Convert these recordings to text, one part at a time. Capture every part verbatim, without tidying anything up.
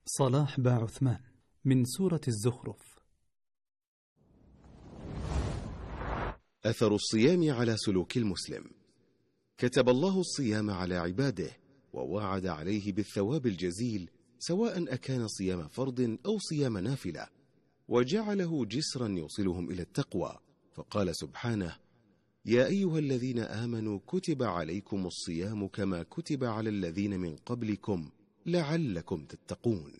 صلاح با عثمان من سورة الزخرف. أثر الصيام على سلوك المسلم. كتب الله الصيام على عباده ووعد عليه بالثواب الجزيل، سواء أكان صيام فرض أو صيام نافلة، وجعله جسرا يوصلهم إلى التقوى، فقال سبحانه: يا أيها الذين آمنوا كتب عليكم الصيام كما كتب على الذين من قبلكم لعلكم تتقون.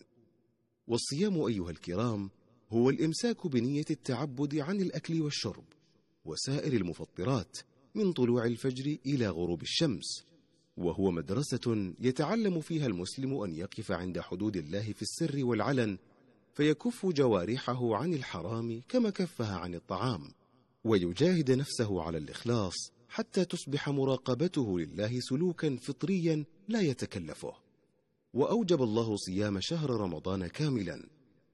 والصيام أيها الكرام هو الإمساك بنية التعبد عن الأكل والشرب وسائر المفطرات من طلوع الفجر إلى غروب الشمس، وهو مدرسة يتعلم فيها المسلم أن يقف عند حدود الله في السر والعلن، فيكف جوارحه عن الحرام كما كفها عن الطعام، ويجاهد نفسه على الإخلاص حتى تصبح مراقبته لله سلوكا فطريا لا يتكلفه. وأوجب الله صيام شهر رمضان كاملا،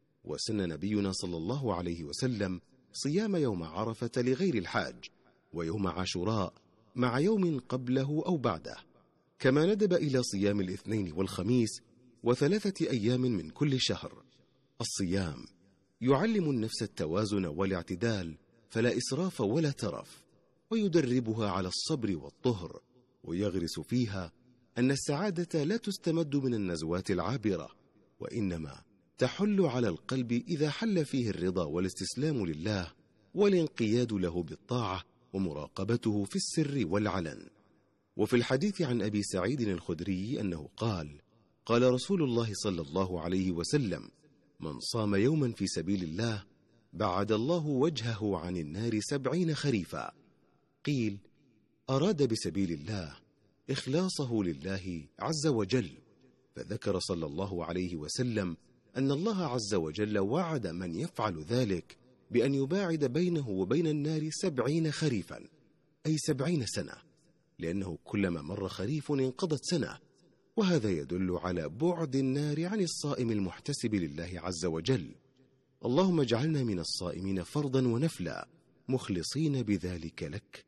وسن نبينا صلى الله عليه وسلم صيام يوم عرفة لغير الحاج، ويوم عاشوراء مع يوم قبله أو بعده، كما ندب إلى صيام الاثنين والخميس وثلاثة أيام من كل شهر. الصيام يعلم النفس التوازن والاعتدال، فلا إسراف ولا ترف، ويدربها على الصبر والطهر، ويغرس فيها أن السعادة لا تستمد من النزوات العابرة، وإنما تحل على القلب إذا حل فيه الرضا والاستسلام لله والانقياد له بالطاعة ومراقبته في السر والعلن. وفي الحديث عن أبي سعيد الخدري أنه قال: قال رسول الله صلى الله عليه وسلم: من صام يوما في سبيل الله بعد الله وجهه عن النار سبعين خريفا. قيل: أراد بسبيل الله إخلاصه لله عز وجل، فذكر صلى الله عليه وسلم أن الله عز وجل وعد من يفعل ذلك بأن يباعد بينه وبين النار سبعين خريفا، أي سبعين سنة، لأنه كلما مر خريف انقضت سنة، وهذا يدل على بعد النار عن الصائم المحتسب لله عز وجل. اللهم اجعلنا من الصائمين فرضا ونفلا مخلصين بذلك لك،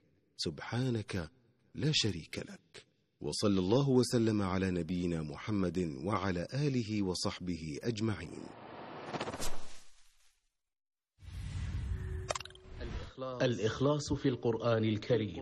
سبحانك لا شريك لك. وصلى الله وسلم على نبينا محمد وعلى آله وصحبه أجمعين. الإخلاص في القرآن الكريم.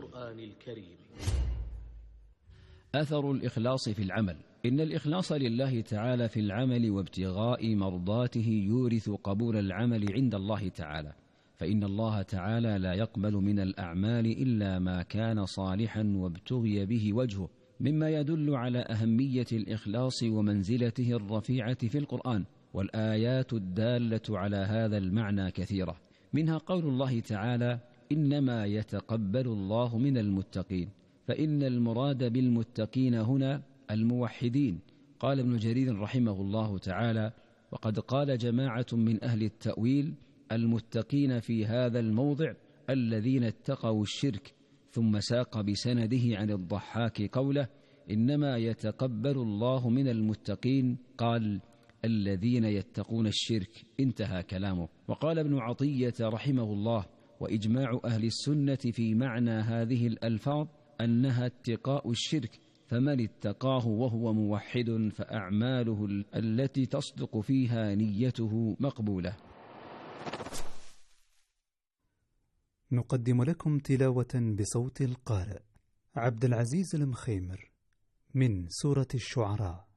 أثر الإخلاص في العمل. إن الإخلاص لله تعالى في العمل وابتغاء مرضاته يورث قبول العمل عند الله تعالى، فإن الله تعالى لا يقبل من الأعمال إلا ما كان صالحا وابتغي به وجهه، مما يدل على أهمية الإخلاص ومنزلته الرفيعة في القرآن. والآيات الدالة على هذا المعنى كثيرة، منها قول الله تعالى: إنما يتقبل الله من المتقين، فإن المراد بالمتقين هنا الموحدين. قال ابن جرير رحمه الله تعالى: وقد قال جماعة من أهل التأويل: المتقين في هذا الموضع الذين اتقوا الشرك. ثم ساق بسنده عن الضحاك قوله: إنما يتقبل الله من المتقين، قال: الذين يتقون الشرك. انتهى كلامه. وقال ابن عطية رحمه الله: وإجماع أهل السنة في معنى هذه الألفاظ أنها اتقاء الشرك، فمن اتقاه وهو موحد فأعماله التي تصدق فيها نيته مقبولة. نقدم لكم تلاوة بصوت القارئ عبد العزيز المخيمر من سورة الشعراء.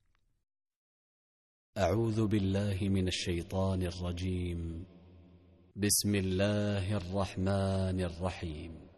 أعوذ بالله من الشيطان الرجيم. بسم الله الرحمن الرحيم.